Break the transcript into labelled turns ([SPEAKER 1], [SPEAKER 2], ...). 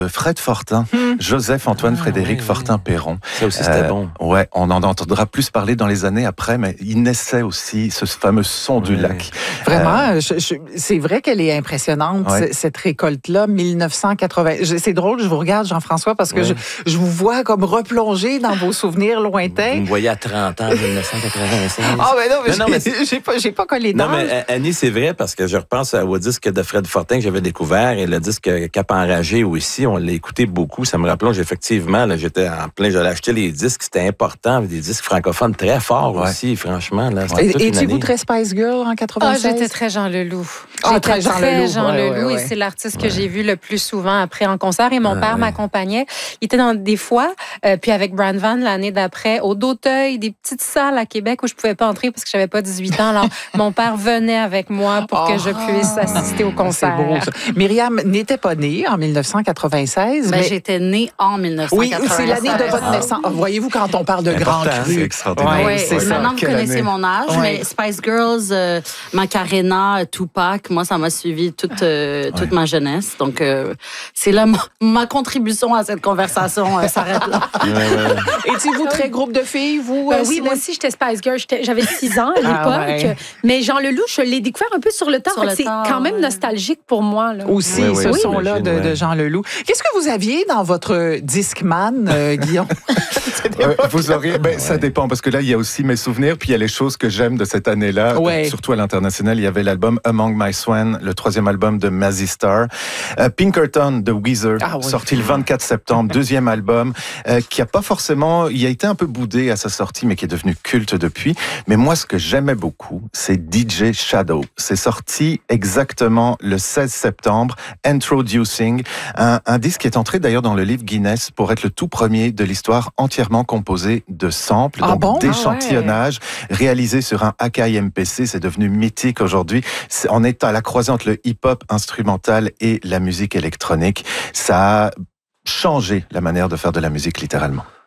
[SPEAKER 1] Fred Fortin, Joseph-Antoine Frédéric Fortin-Perron.
[SPEAKER 2] Ça aussi, c'était bon.
[SPEAKER 1] Ouais, on en entendra plus parler dans les années après, mais il naissait aussi ce fameux son du lac.
[SPEAKER 3] Vraiment, c'est vrai qu'elle est impressionnante, cette récolte-là, 1980. C'est drôle, je vous regarde, Jean-François, parce que je vous vois comme replonger dans vos souvenirs lointains.
[SPEAKER 2] Vous me voyez à 30 ans, 1996.
[SPEAKER 3] Ah, ben non, mais j'ai pas collé d'âge.
[SPEAKER 2] Non, mais Annie, c'est vrai, parce que je repense au disque de Fred Fortin que j'avais découvert et le disque Cap Enragé aussi. On l'a écouté beaucoup. Ça me rappelait effectivement, là, j'étais en plein, j'allais acheter les disques. C'était important. Des disques francophones très forts aussi, franchement. Là,
[SPEAKER 3] et étiez-vous très Spice Girl en 96?
[SPEAKER 4] J'étais très Jean Leloup.
[SPEAKER 3] Très Jean Leloup.
[SPEAKER 4] Et c'est l'artiste que j'ai vu le plus souvent après en concert. Et mon père m'accompagnait. Il était dans des fois, puis avec Brand Van l'année d'après, au D'Auteuil, des petites salles à Québec où je pouvais pas entrer parce que j'avais pas 18 ans. Alors, mon père venait avec moi pour que je puisse assister au concert.
[SPEAKER 3] C'est beau, ça. Myriam n'était pas née en 1996.
[SPEAKER 5] Mais j'étais née en 1996.
[SPEAKER 3] Oui, c'est l'année de votre naissance. Voyez-vous, quand on parle de grand cru.
[SPEAKER 1] C'est extraordinaire.
[SPEAKER 5] Oui, maintenant, vous connaissez mon âge, mais Spice Girls, Macarena, Tupac, moi, ça m'a suivi toute ma jeunesse. Donc, c'est là ma contribution à cette conversation s'arrête là.
[SPEAKER 3] Étiez-vous très groupe de filles, vous?
[SPEAKER 4] Oui, moi aussi, j'étais Spice Girl. J'avais 6 ans à l'époque. Mais Jean Leloup, je l'ai découvert un peu sur le tard. C'est quand même nostalgique pour moi. Là.
[SPEAKER 3] Aussi, ce son-là de Jean Leloup. Qu'est-ce que vous aviez dans votre Discman, Guillaume?
[SPEAKER 1] Vous auriez, ça dépend, parce que là, il y a aussi mes souvenirs, puis il y a les choses que j'aime de cette année-là. Surtout à l'international, il y avait l'album Among My Swan, le 3e album de Mazzy Star. Pinkerton de Weezer, sorti le 24 septembre, 2e album, qui a pas forcément, il a été un peu boudé à sa sortie, mais qui est devenu culte depuis. Mais moi, ce que j'aimais beaucoup, c'est DJ Shadow. C'est sorti exactement le 16 septembre, Introducing, un disque qui est entré d'ailleurs dans le livre Guinness pour être le tout premier de l'histoire entièrement composé de samples, d'échantillonnage, réalisé sur un Akai MPC. C'est devenu mythique aujourd'hui. On est à la croisée entre le hip-hop instrumental et la musique électronique. Ça a changé la manière de faire de la musique, littéralement.